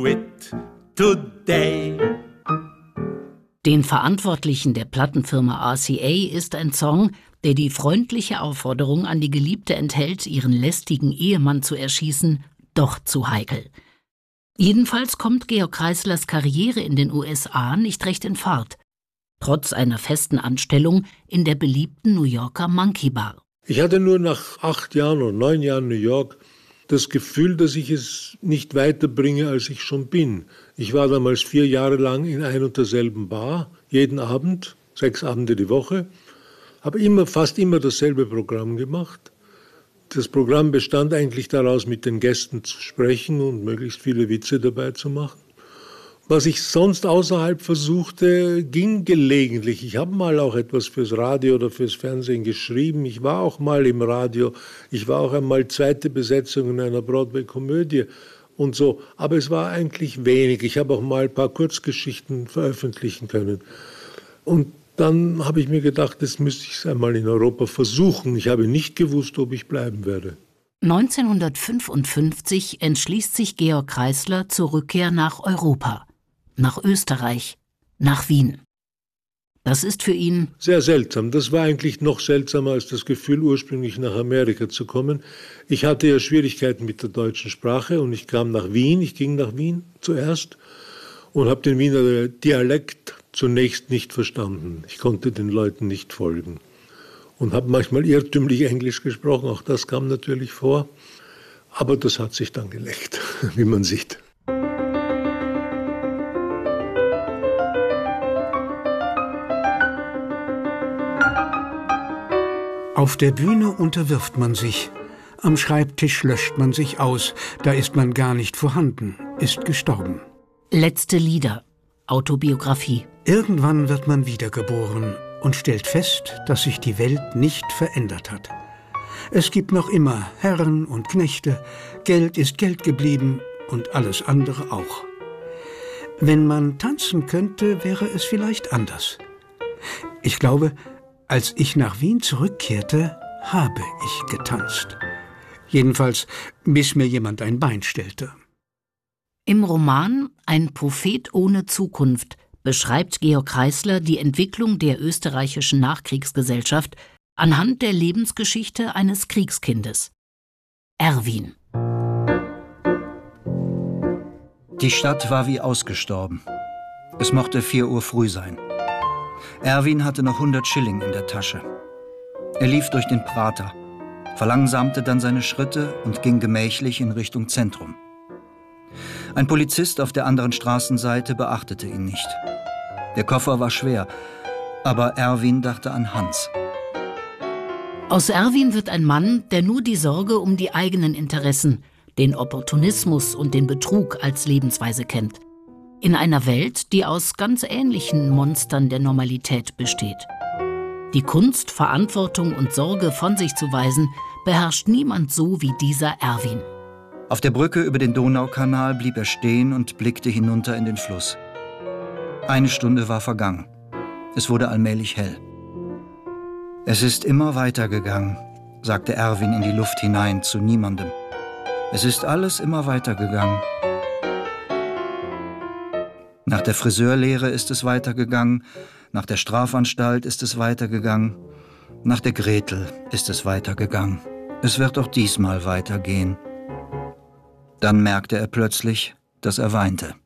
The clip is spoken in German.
do it today. Den Verantwortlichen der Plattenfirma RCA ist ein Song, der die freundliche Aufforderung an die Geliebte enthält, ihren lästigen Ehemann zu erschießen, doch zu heikel. Jedenfalls kommt Georg Kreislers Karriere in den USA nicht recht in Fahrt, trotz einer festen Anstellung in der beliebten New Yorker Monkey Bar. Ich hatte nur nach 8 Jahren oder 9 Jahren New York das Gefühl, dass ich es nicht weiterbringe, als ich schon bin. Ich war damals 4 Jahre lang in ein und derselben Bar, jeden Abend, 6 Abende die Woche, habe fast immer dasselbe Programm gemacht. Das Programm bestand eigentlich daraus, mit den Gästen zu sprechen und möglichst viele Witze dabei zu machen. Was ich sonst außerhalb versuchte, ging gelegentlich. Ich habe mal auch etwas fürs Radio oder fürs Fernsehen geschrieben. Ich war auch mal im Radio. Ich war auch einmal zweite Besetzung in einer Broadway-Komödie und so. Aber es war eigentlich wenig. Ich habe auch mal ein paar Kurzgeschichten veröffentlichen können. Und dann habe ich mir gedacht, das müsste ich einmal in Europa versuchen. Ich habe nicht gewusst, ob ich bleiben werde. 1955 entschließt sich Georg Kreisler zur Rückkehr nach Europa, nach Österreich, nach Wien. Das ist für ihn sehr seltsam. Das war eigentlich noch seltsamer als das Gefühl, ursprünglich nach Amerika zu kommen. Ich hatte ja Schwierigkeiten mit der deutschen Sprache und ich kam nach Wien. Ich ging nach Wien zuerst und habe den Wiener Dialekt zunächst nicht verstanden. Ich konnte den Leuten nicht folgen und habe manchmal irrtümlich Englisch gesprochen. Auch das kam natürlich vor. Aber das hat sich dann gelegt, wie man sieht. Auf der Bühne unterwirft man sich. Am Schreibtisch löscht man sich aus. Da ist man gar nicht vorhanden, ist gestorben. Letzte Lieder, Autobiografie. Irgendwann wird man wiedergeboren und stellt fest, dass sich die Welt nicht verändert hat. Es gibt noch immer Herren und Knechte, Geld ist Geld geblieben und alles andere auch. Wenn man tanzen könnte, wäre es vielleicht anders. Ich glaube, als ich nach Wien zurückkehrte, habe ich getanzt. Jedenfalls, bis mir jemand ein Bein stellte. Im Roman »Ein Prophet ohne Zukunft« beschreibt Georg Kreisler die Entwicklung der österreichischen Nachkriegsgesellschaft anhand der Lebensgeschichte eines Kriegskindes. Erwin. Die Stadt war wie ausgestorben. Es mochte 4 Uhr früh sein. Erwin hatte noch 100 Schilling in der Tasche. Er lief durch den Prater, verlangsamte dann seine Schritte und ging gemächlich in Richtung Zentrum. Ein Polizist auf der anderen Straßenseite beachtete ihn nicht. Der Koffer war schwer, aber Erwin dachte an Hans. Aus Erwin wird ein Mann, der nur die Sorge um die eigenen Interessen, den Opportunismus und den Betrug als Lebensweise kennt. In einer Welt, die aus ganz ähnlichen Monstern der Normalität besteht. Die Kunst, Verantwortung und Sorge von sich zu weisen, beherrscht niemand so wie dieser Erwin. Auf der Brücke über den Donaukanal blieb er stehen und blickte hinunter in den Fluss. 1 Stunde war vergangen. Es wurde allmählich hell. Es ist immer weitergegangen, sagte Erwin in die Luft hinein zu niemandem. Es ist alles immer weitergegangen. Nach der Friseurlehre ist es weitergegangen, nach der Strafanstalt ist es weitergegangen, nach der Gretel ist es weitergegangen. Es wird auch diesmal weitergehen. Dann merkte er plötzlich, dass er weinte.